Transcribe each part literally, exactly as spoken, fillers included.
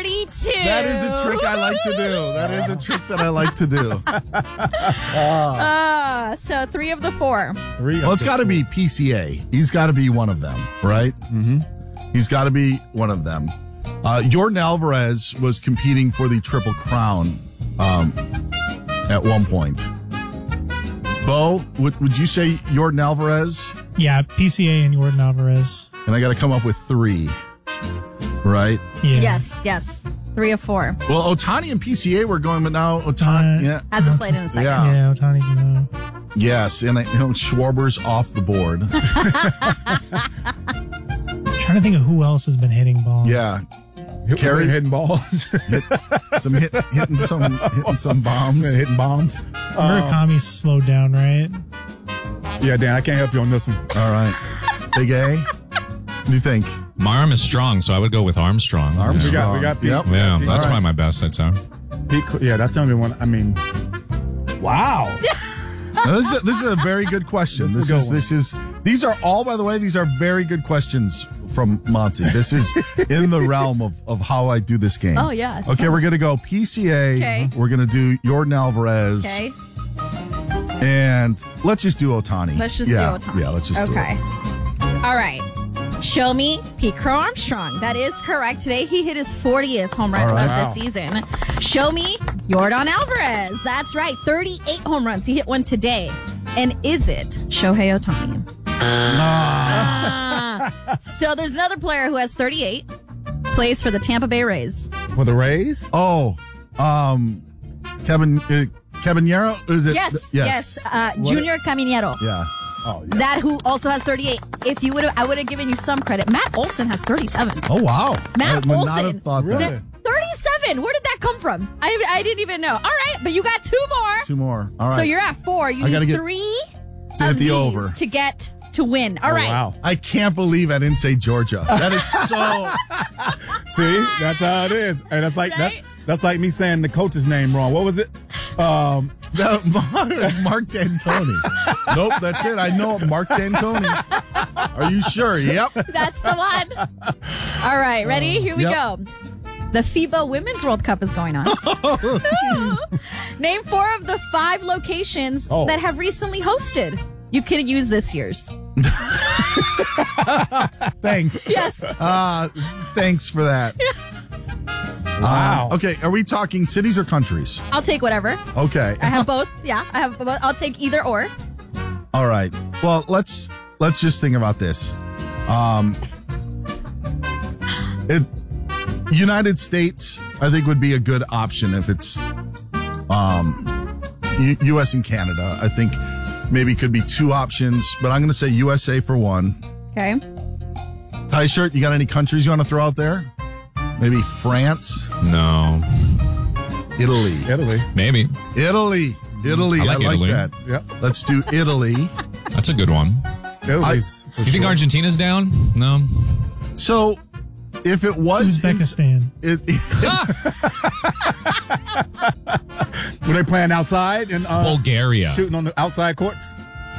thirty-two. That is a trick I like to do. That is a trick that I like to do. Uh, so three of the four. Three Well, it's got to be P C A. He's got to be one of them, right? Mm-hmm. He's got to be one of them. Uh, Jordan Alvarez was competing for the Triple Crown um, at one point. Bo, would, would you say Jordan Alvarez? Yeah, P C A and Jordan Alvarez. And I got to come up with three, right? Yeah. Yes, yes. Three of four. Well, Ohtani and P C A were going, but now Ohtani, Uh, yeah, Hasn't played in a second. Yeah. Yeah, Otani's no. yes, and I, you know Schwarber's off the board. Trying to think of who else has been hitting balls. Yeah, Hit, Carry- hitting balls, hit, some hit, hitting some hitting some bombs. hitting bombs. Um, Murakami's slowed down, right? yeah, Dan, I can't help you on this one. All right, Big A. What do you think? My arm is strong, so I would go with Armstrong. Armstrong. We got, we got Pete. Yep. Yeah, Pete. that's All right. probably my best, I'd say. Pete, yeah, that's the only one. I mean, wow. Now, this is a, this is a very good question. This This is a is good this is these are all, by the way, these are very good questions from Monty. This is in the realm of, of how I do this game. Oh, yeah. Okay, we're gonna go P C A. Okay. We're gonna do Jordan Alvarez. Okay. And let's just do Ohtani. Let's just yeah, do Ohtani. Yeah, let's just okay. do it. All right. Show me Pete Crow Armstrong. That is correct. Today he hit his fortieth home run All right. of Wow. the season. Show me Jordan Alvarez. That's right. thirty-eight home runs. He hit one today. And is it Shohei Ohtani? Ah. So there's another player who has thirty-eight. Plays for the Tampa Bay Rays. For the Rays? Oh, um, Kevin uh, Caballero? Is it? Yes. Yes. Uh, Junior Caminero. Yeah. Oh, yeah. That who also has thirty-eight. If you would have, I would have given you some credit. Matt Olson has thirty-seven. Oh wow. Matt I would not Olson. have thought Really? that. thirty-seven. Where did that come from? I I didn't even know. All right, but you got two more. Two more. All right. So you're at four. You I gotta need get- three to of hit the these over. to get to win. All Oh, right. wow. I can't believe I didn't say Georgia. That is so. See, that's how it is. And that's like Right? that, that's like me saying the coach's name wrong. What was it? Um, That was Mark D'Antoni. Nope, that's it. I know it. Mark D'Antoni. Are you sure? Yep. That's the one. All right, ready? Here we Yep. go. The FIBA Women's World Cup is going on. Name four of the five locations Oh. that have recently hosted. You could use this year's. Thanks. Yes. Uh, thanks for that. wow. Uh, okay, are we talking cities or countries? I'll take whatever. Okay. I have both. Yeah, I have both. I'll take either or. All right. Well, let's let's just think about this. Um, it United States, I think, would be a good option if it's um, U- U S and Canada. I think maybe could be two options, but I'm going to say U S A for one. Okay. Tie shirt. You got any countries you want to throw out there? Maybe France, No. Italy, Italy. Maybe. Italy, Italy. I like Italy. that. Yep. Let's do Italy. That's a good one. Italy's. for You think sure. Argentina's down? No. So, if it was in- Uzbekistan. it, Were they playing outside and uh, Bulgaria. shooting on the outside courts?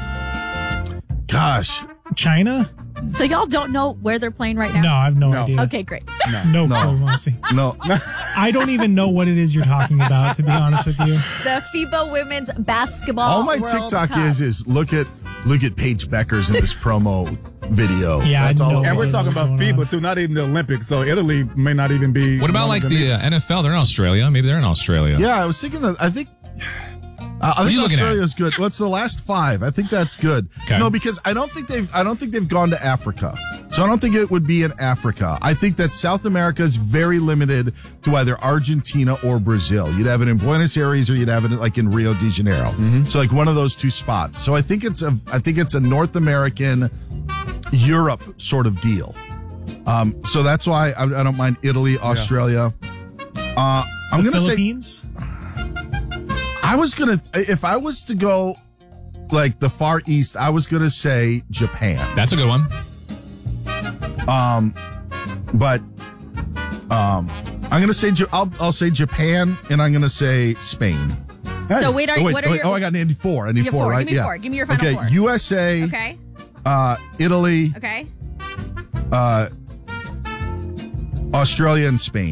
gosh, China? So y'all don't know where they're playing right No, now? I have no, No. idea. Okay, great. No, No. clue, Monty. no. I don't even know what it is you're talking about, to be honest with you. The FIBA Women's Basketball All my World TikTok Cup. is is look at look at Paige Beckers in this promo video. Yeah, I That's all. know. it And we're was. talking what's about going FIBA on. too, not even the Olympics. So Italy may not even be. What about one like of them the uh, N F L? They're in Australia. Maybe they're in Australia. Yeah, I was thinking that. I think. Uh, I are think you looking at? Australia's good. What's the last five? I think that's good. Okay. No, because I don't think they've. I don't think they've gone to Africa. So I don't think it would be in Africa. I think that South America is very limited to either Argentina or Brazil. You'd have it in Buenos Aires or you'd have it like in Rio de Janeiro. Mm-hmm. So like one of those two spots. So I think it's a. I think it's a North American, Europe sort of deal. Um. So that's why I, I don't mind Italy, Australia. Uh, I'm The gonna say. Philippines? I was gonna, if I was to go like the Far East, I was gonna say Japan. That's a good one. Um, but um, I'm gonna say Ja- I'll I'll say Japan, and I'm gonna say Spain. So wait, are Oh, wait, what are wait, your? oh, I got Andy four. I need You have four, four. right? Give me yeah. four. Give me your final okay, four. U S A, Okay. uh, Italy, Okay. uh, Australia, and Spain.